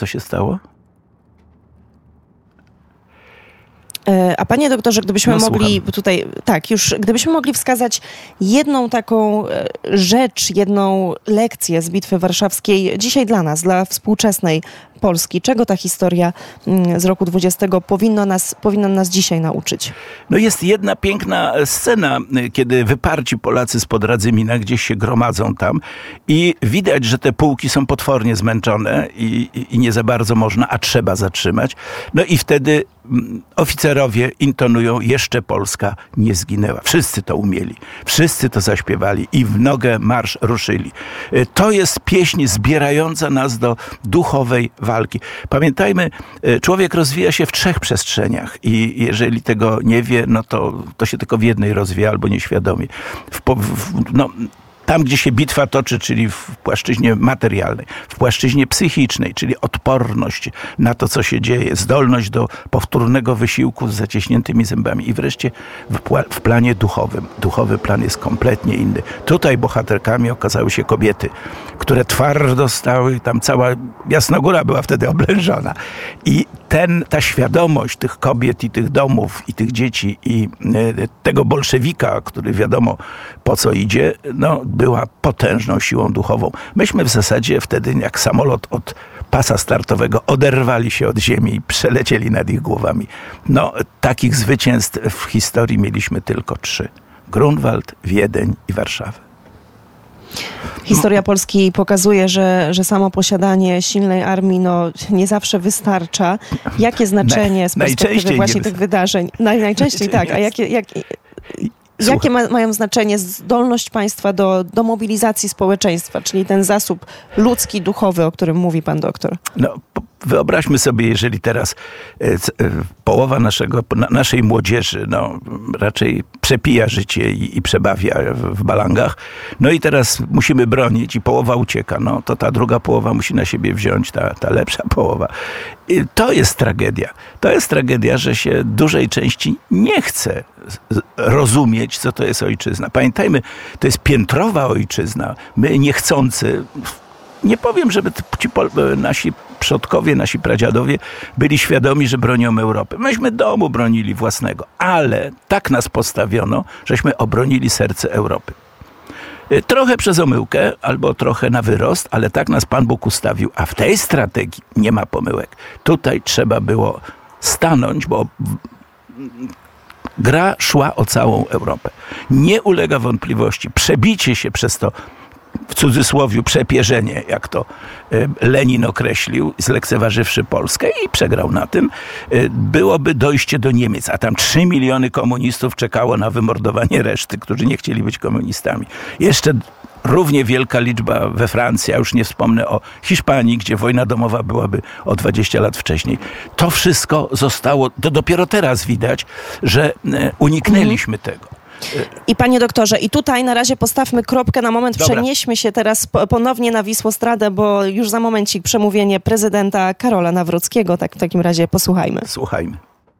co się stało? A panie doktorze, gdybyśmy mogli słucham. tutaj, gdybyśmy mogli wskazać jedną taką rzecz, jedną lekcję z Bitwy Warszawskiej dzisiaj dla nas, dla współczesnej Polski. Czego ta historia z roku 20 powinna nas dzisiaj nauczyć? No jest jedna piękna scena, kiedy wyparci Polacy spod Radzymina gdzieś się gromadzą tam i widać, że te pułki są potwornie zmęczone i nie za bardzo można, a trzeba zatrzymać. No i wtedy oficerowie intonują: jeszcze Polska nie zginęła. Wszyscy to umieli. Wszyscy to zaśpiewali i w nogę marsz ruszyli. To jest pieśń zbierająca nas do duchowej walki. Pamiętajmy, człowiek rozwija się w 3 przestrzeniach i jeżeli tego nie wie, no to się tylko w jednej rozwija albo nieświadomie. Tam, gdzie się bitwa toczy, czyli w płaszczyźnie materialnej, w płaszczyźnie psychicznej, czyli odporność na to, co się dzieje, zdolność do powtórnego wysiłku z zaciśniętymi zębami i wreszcie w planie duchowym. Duchowy plan jest kompletnie inny. Tutaj bohaterkami okazały się kobiety, które twardo stały, tam cała Jasnogóra była wtedy oblężona. I ta świadomość tych kobiet i tych domów i tych dzieci i tego bolszewika, który wiadomo po co idzie, była potężną siłą duchową. Myśmy w zasadzie wtedy jak samolot od pasa startowego oderwali się od ziemi i przelecieli nad ich głowami. Takich zwycięstw w historii mieliśmy tylko 3. Grunwald, Wiedeń i Warszawę. Historia Polski pokazuje, że samo posiadanie silnej armii nie zawsze wystarcza. Jakie znaczenie z perspektywy właśnie tych wydarzeń? Najczęściej tak. A jakie mają znaczenie zdolność państwa do mobilizacji społeczeństwa, czyli ten zasób ludzki, duchowy, o którym mówi pan doktor? Wyobraźmy sobie, jeżeli teraz połowa naszej młodzieży raczej przepija życie i przebawia w balangach, i teraz musimy bronić i połowa ucieka, to ta druga połowa musi na siebie wziąć, ta lepsza połowa. I to jest tragedia. To jest tragedia, że się dużej części nie chce rozumieć, co to jest ojczyzna. Pamiętajmy, to jest piętrowa ojczyzna. My niechcący, nie powiem, żeby nasi przodkowie, nasi pradziadowie byli świadomi, że bronią Europy. Myśmy domu bronili własnego, ale tak nas postawiono, żeśmy obronili serce Europy. Trochę przez omyłkę, albo trochę na wyrost, ale tak nas Pan Bóg ustawił, a w tej strategii nie ma pomyłek. Tutaj trzeba było stanąć, bo gra szła o całą Europę. Nie ulega wątpliwości. Przebicie się przez to, w cudzysłowiu, przepierzenie, jak to Lenin określił, zlekceważywszy Polskę i przegrał na tym, byłoby dojście do Niemiec, a tam 3 miliony komunistów czekało na wymordowanie reszty, którzy nie chcieli być komunistami. Jeszcze równie wielka liczba we Francji, a już nie wspomnę o Hiszpanii, gdzie wojna domowa byłaby o 20 lat wcześniej. To wszystko zostało, to dopiero teraz widać, że uniknęliśmy tego. I panie doktorze, i tutaj na razie postawmy kropkę na moment. Dobra. Przenieśmy się teraz ponownie na Wisłostradę, bo już za momencik przemówienie prezydenta Karola Nawrockiego. Tak w takim razie posłuchajmy. Słuchajmy.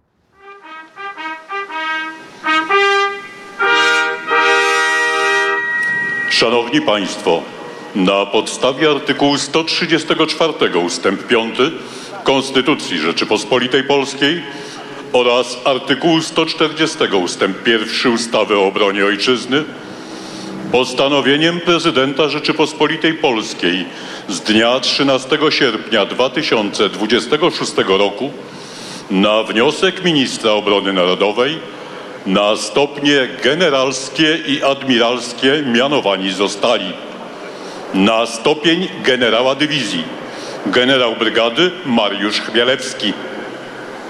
Szanowni Państwo, na podstawie artykułu 134 ustęp 5 Konstytucji Rzeczypospolitej Polskiej oraz artykułu 140 ustęp 1 ustawy o obronie Ojczyzny postanowieniem prezydenta Rzeczypospolitej Polskiej z dnia 13 sierpnia 2026 roku na wniosek ministra obrony narodowej na stopnie generalskie i admiralskie mianowani zostali: na stopień generała dywizji generał brygady Mariusz Chmielewski,